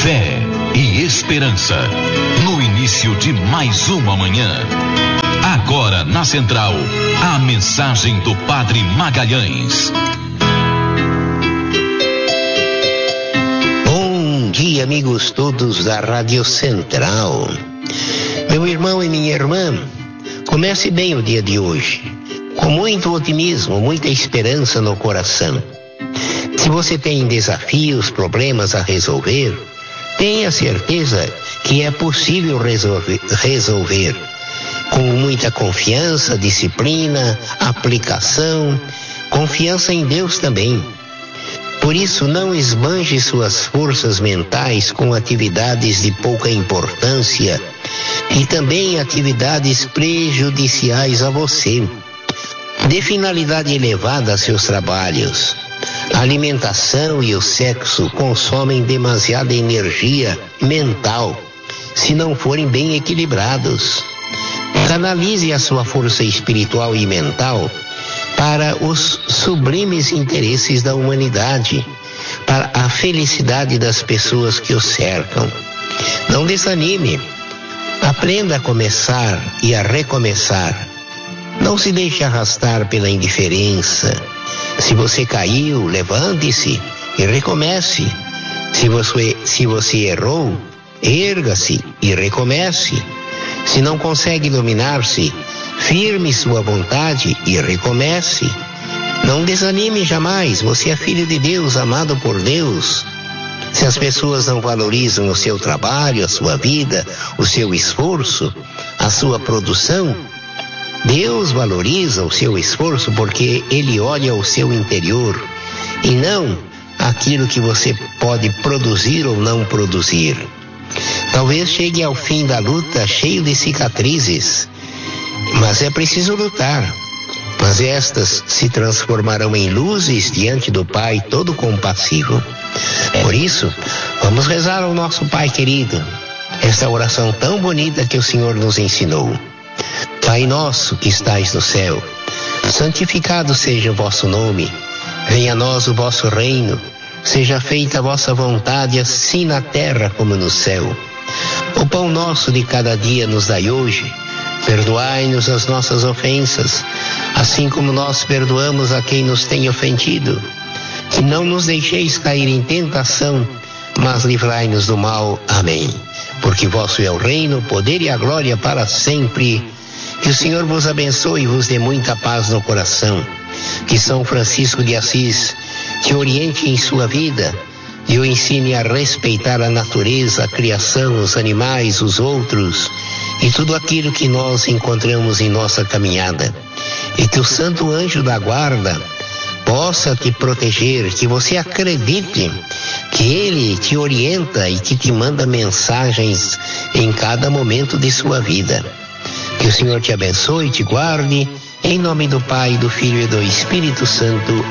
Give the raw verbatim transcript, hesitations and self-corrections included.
Fé e esperança, no início de mais uma manhã. Agora na Central, a mensagem do Padre Magalhães. Bom dia, amigos todos da Rádio Central. Meu irmão e minha irmã, comece bem o dia de hoje, com muito otimismo, muita esperança no coração. Se você tem desafios, problemas a resolver, tenha certeza que é possível resolver, resolver com muita confiança, disciplina, aplicação, confiança em Deus também. Por isso, não esbanje suas forças mentais com atividades de pouca importância e também atividades prejudiciais a você. Dê finalidade elevada a seus trabalhos. A alimentação e o sexo consomem demasiada energia mental se não forem bem equilibrados. Canalize a sua força espiritual e mental para os sublimes interesses da humanidade, para a felicidade das pessoas que o cercam. Não desanime. Aprenda a começar e a recomeçar. Não se deixe arrastar pela indiferença. Se você caiu, levante-se e recomece. Se você, se você errou, erga-se e recomece. Se não consegue dominar-se, firme sua vontade e recomece. Não desanime jamais, você é filho de Deus, amado por Deus. Se as pessoas não valorizam o seu trabalho, a sua vida, o seu esforço, a sua produção, Deus valoriza o seu esforço porque Ele olha o seu interior e não aquilo que você pode produzir ou não produzir. Talvez chegue ao fim da luta cheio de cicatrizes, mas é preciso lutar. Mas estas se transformarão em luzes diante do Pai todo compassivo. Por isso, vamos rezar ao nosso Pai querido, esta oração tão bonita que o Senhor nos ensinou. Pai nosso que estais no céu, santificado seja o vosso nome. Venha a nós o vosso reino. Seja feita a vossa vontade, assim na terra como no céu. O pão nosso de cada dia nos dai hoje. Perdoai-nos as nossas ofensas, assim como nós perdoamos a quem nos tem ofendido. E não nos deixeis cair em tentação, mas livrai-nos do mal. Amém. Porque vosso é o reino, o poder e a glória para sempre. Que o Senhor vos abençoe e vos dê muita paz no coração. Que São Francisco de Assis te oriente em sua vida e o ensine a respeitar a natureza, a criação, os animais, os outros e tudo aquilo que nós encontramos em nossa caminhada. E que o santo anjo da guarda possa te proteger, que você acredite que ele te orienta e que te manda mensagens em cada momento de sua vida. Que o Senhor te abençoe e te guarde, em nome do Pai, do Filho e do Espírito Santo.